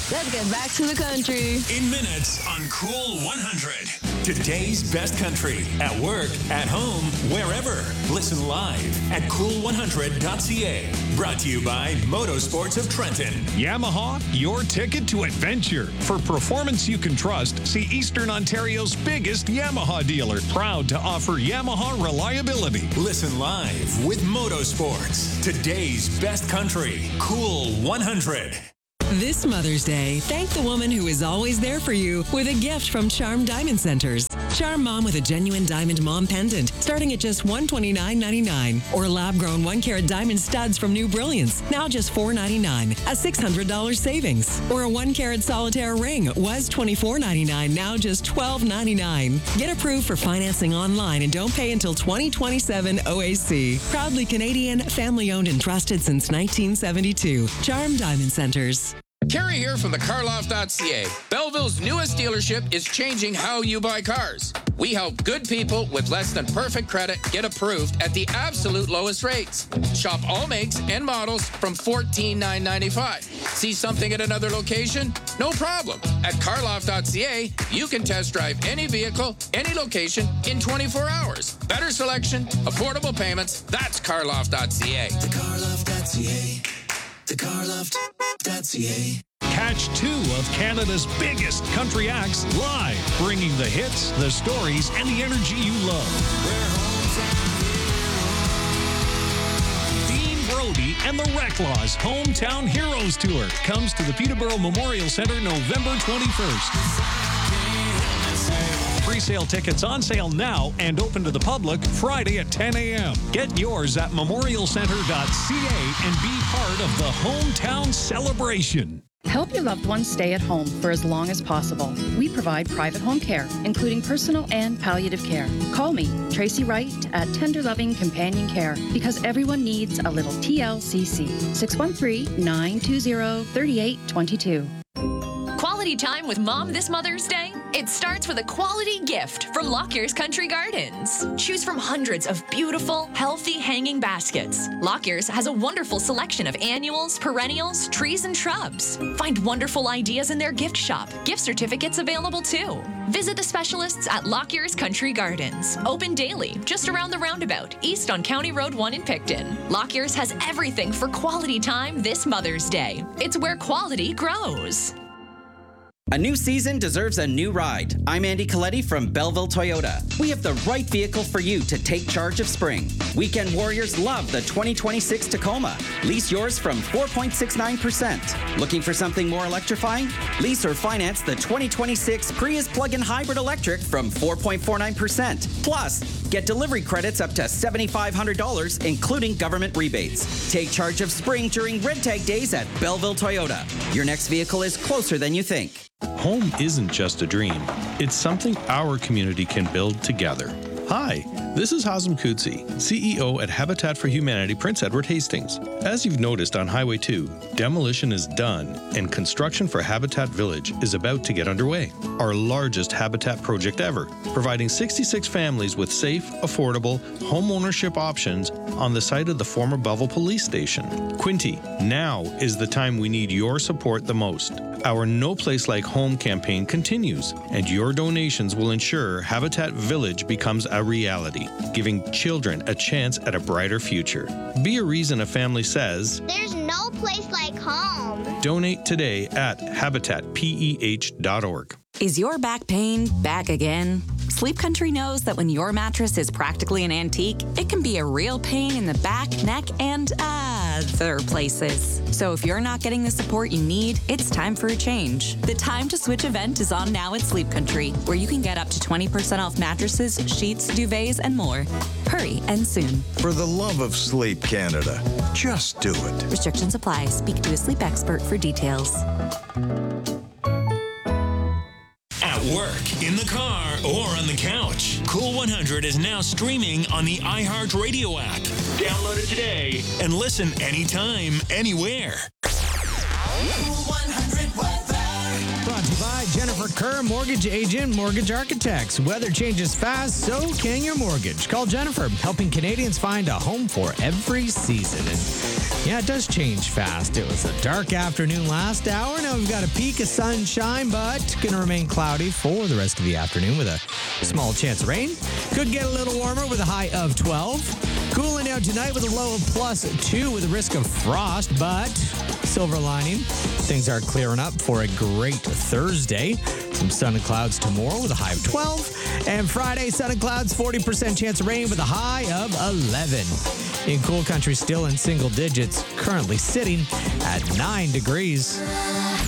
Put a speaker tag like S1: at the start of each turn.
S1: Let's get back to the country.
S2: In minutes on Cool 100. Today's best country. At work, at home, wherever. Listen live at cool100.ca. Brought to you by Motorsports of Trenton.
S3: Yamaha, your ticket to adventure. For performance you can trust, see Eastern Ontario's biggest Yamaha dealer. Proud to offer Yamaha reliability.
S2: Listen live with Motorsports. Today's best country. Cool 100.
S4: This Mother's Day, thank the woman who is always there for you with a gift from Charm Diamond Centers. Charm Mom with a genuine diamond mom pendant starting at just $129.99. Or lab-grown 1-carat diamond studs from New Brilliance, now just $4.99, a $600 savings. Or a 1-carat solitaire ring was $24.99, now just $12.99. Get approved for financing online and don't pay until 2027 OAC. Proudly Canadian, family-owned and trusted since 1972. Charm Diamond Centers.
S5: Kerry here from the carloft.ca. Belleville's newest dealership is changing how you buy cars. We help good people with less than perfect credit get approved at the absolute lowest rates. Shop all makes and models from $14,995. See something at another location? No problem. At carloft.ca, you can test drive any vehicle, any location in 24 hours. Better selection, affordable payments. That's carloft.ca.
S6: The carloft.ca. The carloft.ca.
S3: Catch 2 of Canada's biggest country acts live, bringing the hits, the stories, and the energy you love. Dean Brody and the Reclaws Hometown Heroes Tour comes to the Peterborough Memorial Centre November 21st. Pre-sale tickets on sale now and open to the public Friday at 10 a.m. Get yours at memorialcentre.ca and be part of the hometown celebration.
S7: Help your loved ones stay at home for as long as possible. We provide private home care, including personal and palliative care. Call me, Tracy Wright, at Tender Loving Companion Care, because everyone needs a little TLCC. 613-920-3822.
S8: Quality time with Mom this Mother's Day? It starts with a quality gift from Lockyer's Country Gardens. Choose from hundreds of beautiful, healthy hanging baskets. Lockyer's has a wonderful selection of annuals, perennials, trees, and shrubs. Find wonderful ideas in their gift shop. Gift certificates available too. Visit the specialists at Lockyer's Country Gardens. Open daily, just around the roundabout, east on County Road 1 in Picton. Lockyer's has everything for quality time this Mother's Day. It's where quality grows.
S9: A new season deserves a new ride. I'm Andy Coletti from Belleville Toyota. We have the right vehicle for you to take charge of spring. Weekend warriors love the 2026 Tacoma. Lease yours from 4.69%. Looking for something more electrifying? Lease or finance the 2026 Prius plug-in hybrid electric from 4.49%. Plus, get delivery credits up to $7,500, including government rebates. Take charge of spring during Red Tag Days at Belleville Toyota. Your next vehicle is closer than you think.
S10: Home isn't just a dream. It's something our community can build together. Hi, this is Hazem Kutsi, CEO at Habitat for Humanity Prince Edward Hastings. As you've noticed on Highway 2, demolition is done and construction for Habitat Village is about to get underway. Our largest Habitat project ever, providing 66 families with safe, affordable home ownership options on the site of the former Belleville Police Station. Quinty, now is the time we need your support the most. Our No Place Like Home campaign continues, and your donations will ensure Habitat Village becomes a reality, giving children a chance at a brighter future. Be a reason a family says,
S11: "There's no place like home."
S10: Donate today at habitatpeh.org.
S12: Is your back pain back again? Sleep Country knows that when your mattress is practically an antique, it can be a real pain in the back, neck, and other places. So if you're not getting the support you need, it's time for a change. The Time to Switch event is on now at Sleep Country, where you can get up to 20% off mattresses, sheets, duvets, and more. Hurry and soon.
S13: For the love of Sleep Canada, just do it.
S12: Restrictions apply. Speak to a sleep expert for details.
S2: At work, in the car, or on the couch. Cool 100 is now streaming on the iHeartRadio app. Download it today and listen anytime, anywhere.
S14: Cool 100 weather. Brought to you by Jennifer Mark Kerr, mortgage agent, Mortgage Architects. Weather changes fast, so can your mortgage. Call Jennifer, helping Canadians find a home for every season. And yeah, it does change fast. It was a dark afternoon last hour. Now we've got a peak of sunshine, but going to remain cloudy for the rest of the afternoon with a small chance of rain. Could get a little warmer with a high of 12. Cooling down tonight with a low of +2 with a risk of frost, but silver lining, things are clearing up for a great Thursday. Some sun and clouds tomorrow with a high of 12. And Friday, sun and clouds, 40% chance of rain with a high of 11. In cool country, still in single digits, currently sitting at 9 degrees.